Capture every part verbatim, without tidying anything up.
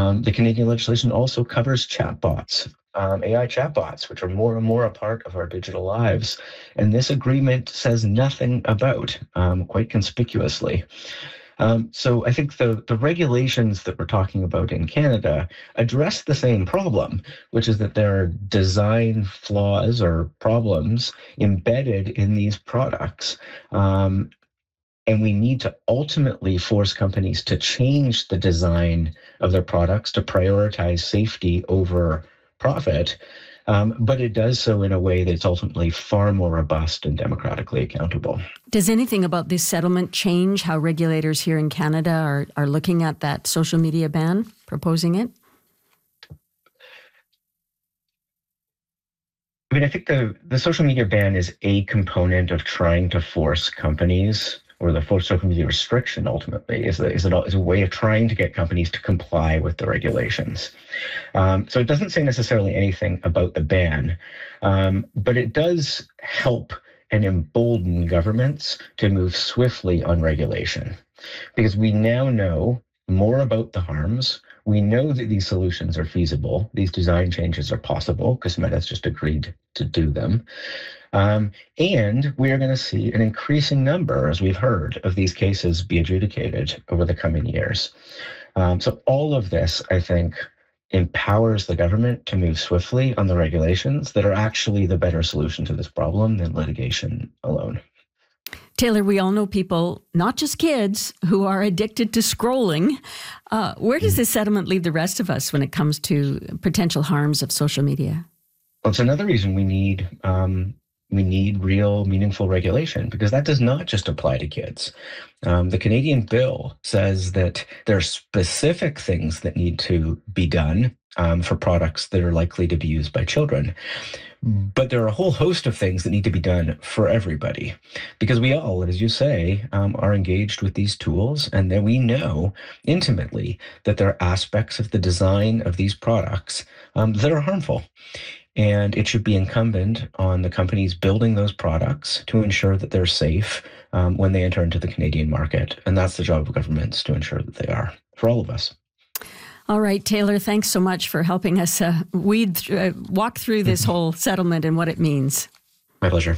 Um, the Canadian legislation also covers chatbots, um, A I chatbots, which are more and more a part of our digital lives. And this agreement says nothing about, um, quite conspicuously. Um, so I think the, the regulations that we're talking about in Canada address the same problem, which is that there are design flaws or problems embedded in these products. Um, and we need to ultimately force companies to change the design of their products to prioritize safety over profit. Um, but it does so in a way that's ultimately far more robust and democratically accountable. Does anything about this settlement change how regulators here in Canada are, are looking at that social media ban, proposing it? I mean, I think the, the social media ban is a component of trying to force companies, or the forced social media restriction ultimately is, a, is, a, is a way of trying to get companies to comply with the regulations. Um, so it doesn't say necessarily anything about the ban, um, but it does help and embolden governments to move swiftly on regulation, because we now know more about the harms. We know that these solutions are feasible. These design changes are possible because Meta's just agreed to do them. Um, and we are going to see an increasing number, as we've heard, of these cases be adjudicated over the coming years. Um, so all of this, I think, empowers the government to move swiftly on the regulations that are actually the better solution to this problem than litigation alone. Taylor, we all know people, not just kids, who are addicted to scrolling. Uh, where does this settlement leave the rest of us when it comes to potential harms of social media? Well, it's another reason we need um, we need real, meaningful regulation, because that does not just apply to kids. Um, the Canadian bill says that there are specific things that need to be done um, for products that are likely to be used by children. But there are a whole host of things that need to be done for everybody, because we all, as you say, um, are engaged with these tools, and then we know intimately that there are aspects of the design of these products um, that are harmful. And it should be incumbent on the companies building those products to ensure that they're safe um, when they enter into the Canadian market. And that's the job of governments, to ensure that they are, for all of us. All right, Taylor, thanks so much for helping us uh, weed th- uh, walk through this whole settlement and what it means. My pleasure.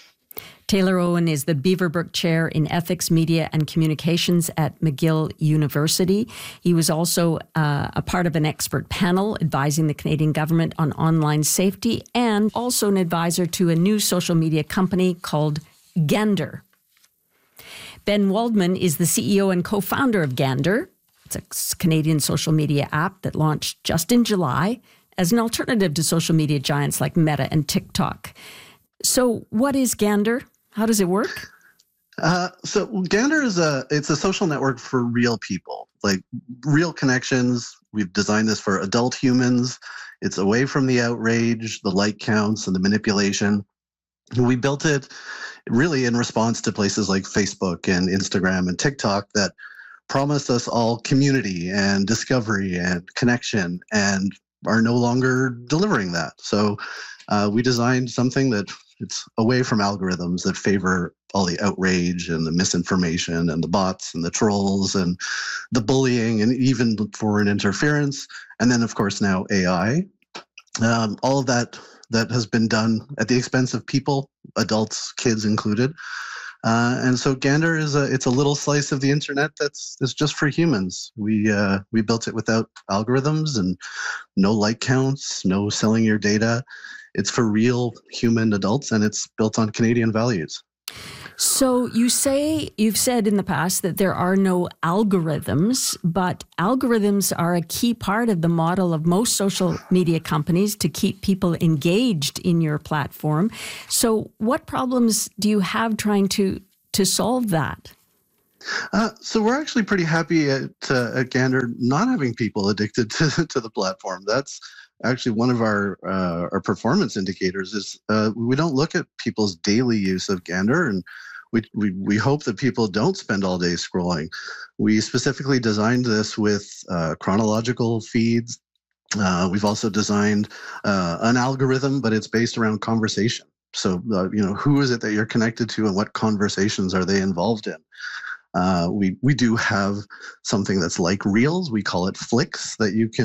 Taylor Owen is the Beaverbrook Chair in Ethics, Media and Communications at McGill University. He was also uh, a part of an expert panel advising the Canadian government on online safety, and also an advisor to a new social media company called Gander. Ben Waldman is the C E O and co-founder of Gander. It's a Canadian social media app that launched just in July as an alternative to social media giants like Meta and TikTok. So what is Gander? How does it work? Uh, so Gander is a it's a social network for real people, like real connections. We've designed this for adult humans. It's away from the outrage, the like counts, and the manipulation. We built it really in response to places like Facebook and Instagram and TikTok that promised us all community and discovery and connection, and are no longer delivering that. So uh, we designed something that it's away from algorithms that favor all the outrage and the misinformation and the bots and the trolls and the bullying and even foreign interference. And then, of course, now A I. Um, all of that that has been done at the expense of people, adults, kids included. Uh, and so Gander is a it's a little slice of the internet that's that's just for humans. We uh, we built it without algorithms and no like counts, no selling your data. It's for real human adults, and it's built on Canadian values. So you say, you've said in the past that there are no algorithms, but algorithms are a key part of the model of most social media companies to keep people engaged in your platform. So what problems do you have trying to, to solve that? Uh, so we're actually pretty happy at, uh, at Gander not having people addicted to, to the platform. That's actually one of our uh, our performance indicators is uh, we don't look at people's daily use of Gander, and we, we we hope that people don't spend all day scrolling. We specifically designed this with uh, chronological feeds. Uh, we've also designed uh, an algorithm, but it's based around conversation. So uh, you know, who is it that you're connected to, and what conversations are they involved in? Uh, we we do have something that's like Reels. We call it Flicks, that you can